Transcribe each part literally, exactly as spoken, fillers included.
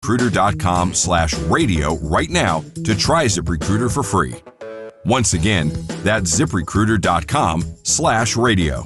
ZipRecruiter.com slash radio right now to try ZipRecruiter for free. Once again, that's ZipRecruiter.com slash radio.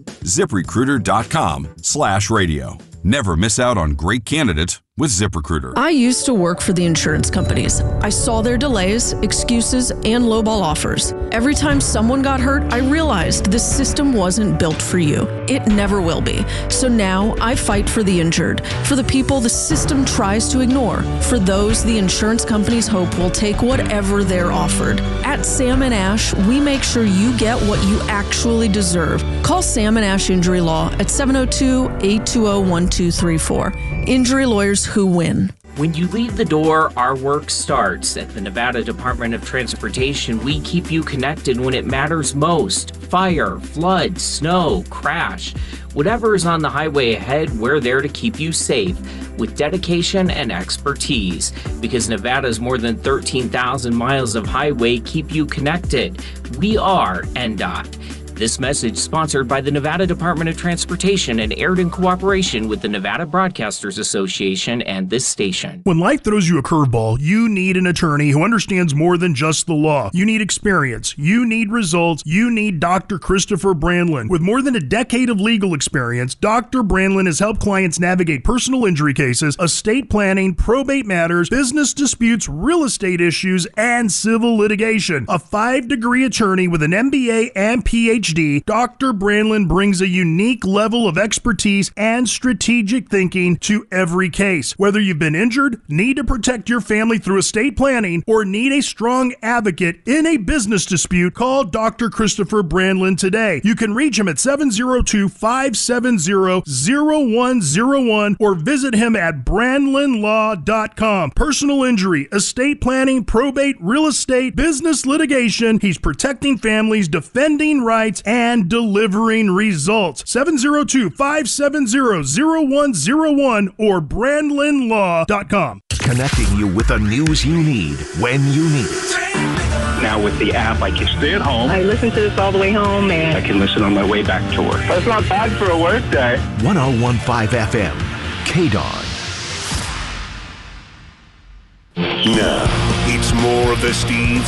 ZipRecruiter.com slash radio. Never miss out on great candidates with ZipRecruiter. I used to work for the insurance companies. I saw their delays, excuses, and lowball offers. Every time someone got hurt, I realized this system wasn't built for you. It never will be. So now I fight for the injured, for the people the system tries to ignore, for those the insurance companies hope will take whatever they're offered. At Sam and Ash, we make sure you get what you actually deserve. Call Sam and Ash Injury Law at seven oh two, eight two oh, one two three four. Injury lawyers who win. When you leave the door, our work starts. At the Nevada Department of Transportation, we keep you connected when it matters most. Fire, flood, snow, crash. Whatever is on the highway ahead, we're there to keep you safe with dedication and expertise. Because Nevada's more than thirteen thousand miles of highway keep you connected. We are N D O T. This message sponsored by the Nevada Department of Transportation and aired in cooperation with the Nevada Broadcasters Association and this station. When life throws you a curveball, you need an attorney who understands more than just the law. You need experience. You need results. You need Doctor Christopher Brandlin. With more than a decade of legal experience, Doctor Brandlin has helped clients navigate personal injury cases, estate planning, probate matters, business disputes, real estate issues, and civil litigation. A five-degree attorney with an M B A and P H D, Doctor Brandlin brings a unique level of expertise and strategic thinking to every case. Whether you've been injured, need to protect your family through estate planning, or need a strong advocate in a business dispute, call Doctor Christopher Brandlin today. You can reach him at seven oh two, five seven zero, zero one zero one or visit him at brandlin law dot com. Personal injury, estate planning, probate, real estate, business litigation. He's protecting families, defending rights, and delivering results. seven oh two, five seven zero, zero one zero one or brandlin law dot com. Connecting you with the news you need when you need it. Now with the app, I can stay at home. I listen to this all the way home, and I can listen on my way back to work. That's not bad for a work day. one oh one point five F M, K D O N. Now, it's more of the Steve